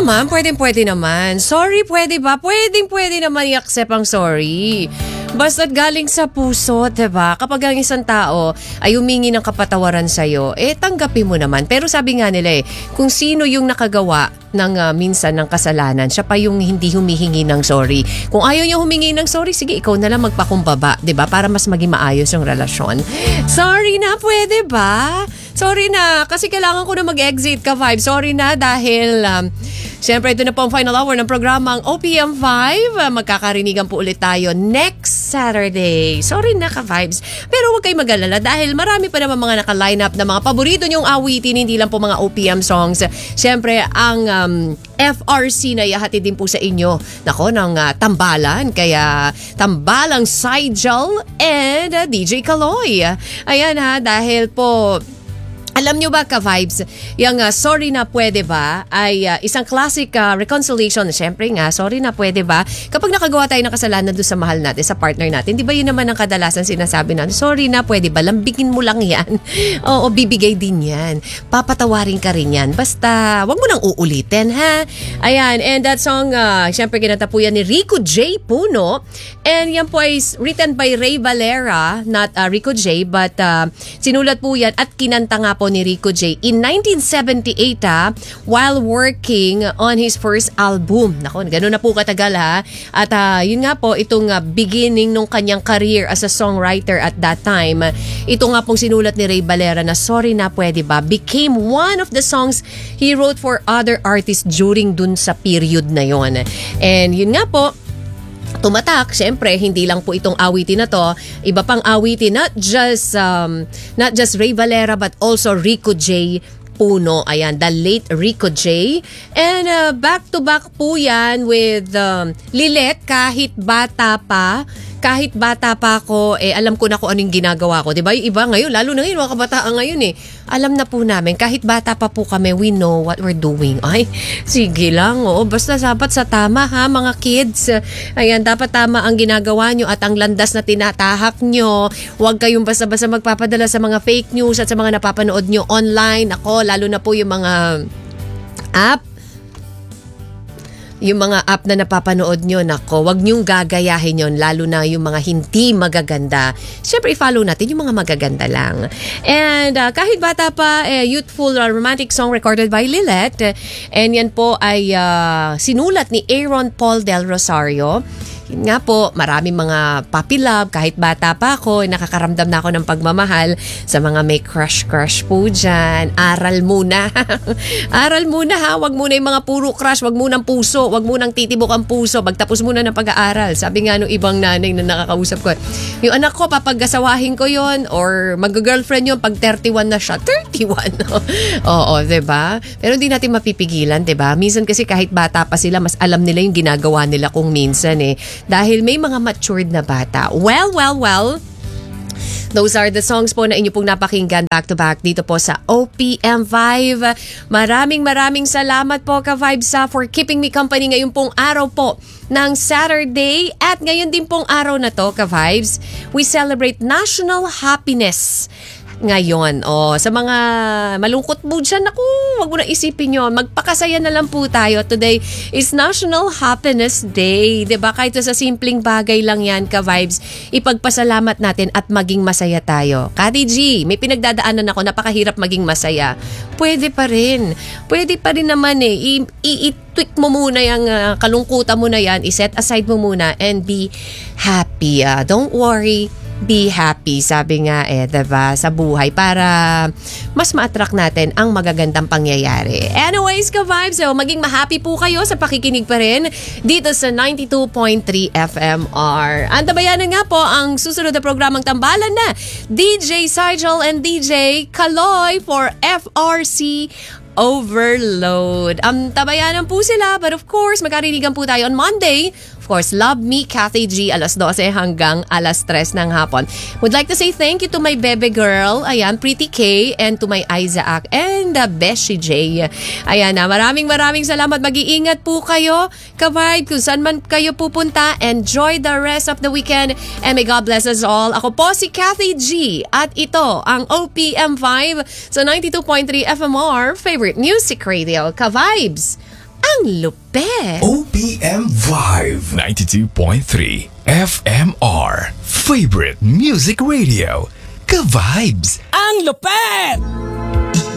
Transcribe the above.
naman, pwede naman. Sorry, pwede ba? Pwede naman i-accept ang sorry. Basta't galing sa puso, diba? Kapag ang isang tao ay humingi ng kapatawaran sa'yo, tanggapin mo naman. Pero sabi nga nila kung sino yung nakagawa ng minsan ng kasalanan, siya pa yung hindi humihingi ng sorry. Kung ayaw niya humingi ng sorry, sige, ikaw na lang magpakumbaba, diba? Para mas maging maayos yung relasyon. Sorry na, pwede ba? Sorry na, kasi kailangan ko na mag-exit ka, Vibe. Sorry na dahil siyempre ito na po ang final hour ng programang OPM 5. Magkakarinigan po ulit tayo next Saturday. Sorry na ka-vibes. Pero huwag kayong mag-alala dahil marami pa naman mga naka-line up na mga paborito nyong awitin, hindi lang po mga OPM songs. Siyempre, ang FRC na ihahatid din po sa inyo. Nako, ng tambalan. Kaya tambalang Sigel and DJ Kaloy. Ayan ha, dahil po alam nyo ba ka-vibes, yung sorry na pwede ba ay isang classic reconciliation. Siyempre nga, sorry na pwede ba? Kapag nakagawa tayo ng kasalanan doon sa mahal natin, sa partner natin, di ba yun naman ang kadalasan sinasabi natin, sorry na pwede ba? Lambingin mo lang yan. Oo, bibigay din yan. Papatawarin ka rin yan. Basta, wag mo nang uulitin, ha? Ayan, and that song, siyempre kinanta po yan ni Rico J. Puno. And yan po ay written by Ray Valera, not Rico J. But sinulat po yan at kinanta nga po ni Rico J. in 1978 while working on his first album. Nako, gano'n na po katagal ha. At yun nga po, itong beginning nung kanyang career as a songwriter at that time. Ito nga pong sinulat ni Ray Valera na sorry na pwede ba became one of the songs he wrote for other artists during dun sa period na yon. And yun nga po, tumatak, syempre, hindi lang po itong awitin na to. Iba pang awitin, not just Ray Valera but also Rico J. Puno. Ayan, the late Rico J. And back to back po yan with Lilet, kahit bata pa ako, alam ko na kung anong ginagawa ko. Diba? Yung iba ngayon, lalo na ngayon, mga kabataan ngayon alam na po namin, kahit bata pa po kami, we know what we're doing. Ay, sige lang, basta dapat sa tama ha, mga kids. Ayan, dapat tama ang ginagawa nyo at ang landas na tinatahak nyo. Huwag kayong basta-basta magpapadala sa mga fake news at sa mga napapanood nyo online. Ako, lalo na po yung mga app. Yung mga app na napapanood nyo, nako, wag nyong gagayahin yon, lalo na yung mga hindi magaganda. Siyempre, i-follow natin yung mga magaganda lang. And kahit bata pa, youthful romantic song recorded by Lilet. And yan po ay sinulat ni Aaron Paul Del Rosario. Yun nga po, maraming mga puppy love. Kahit bata pa ako, nakakaramdam na ako ng pagmamahal sa mga may crush po dyan. Aral muna. Aral muna ha. Wag muna yung mga puro crush. Wag munang puso. Wag munang titibok ang puso. Magtapos muna ng pag-aaral. Sabi nga nung ibang nanay na nakakausap ko, yung anak ko, papagasawahin ko yon or mag-girlfriend yun pag 31 na siya. 31? Oo, diba? Pero hindi natin mapipigilan, diba? Minsan kasi kahit bata pa sila, mas alam nila yung ginagawa nila kung minsan dahil may mga matured na bata. Well. Those are the songs po na inyo pong napakinggan back-to-back dito po sa OPM 5. Maraming salamat po ka-Vibes for keeping me company ngayon pong araw po ng Saturday. At ngayon din pong araw na to ka-Vibes, we celebrate National Happiness ngayon. Sa mga malungkot mood siya, naku, wag mo na isipin yun. Magpakasaya na lang po tayo. Today is National Happiness Day. Diba? Kahit sa simpleng bagay lang yan, ka-Vibes, ipagpasalamat natin at maging masaya tayo. Kati G, may pinagdadaanan ako, napakahirap maging masaya. Pwede pa rin naman i-tweak mo muna yung kalungkutan mo na yan, i-set aside mo muna and be happy. Don't worry. Be happy, sabi nga diba, sa buhay para mas ma-attract natin ang magagandang pangyayari. Anyways, ka-Vibes, maging ma-happy po kayo sa pakikinig pa rin dito sa 92.3 FMR. Antabayanan nga po ang susunod na programang tambalan na DJ Sigel and DJ Kaloy for FRC Overload. Tabayanan po sila, but of course, magkarinigan po tayo on Monday. Of course, Love Me, Kathy G, alas 12 hanggang alas 3 ng hapon. Would like to say thank you to my bebe girl, ayan, Pretty K, and to my Isaac, and Beshi J. Ayan na, maraming salamat. Mag-iingat po kayo, ka-Vibe, kung saan man kayo pupunta. Enjoy the rest of the weekend, and may God bless us all. Ako po si Kathy G, at ito ang OPM 5 sa 92.3 FMR, favorite music radio, ka-Vibes. Ang lupet! OPM Vibe 92.3 FMR Favorite Music Radio. Ka-vibes! Ang lupet!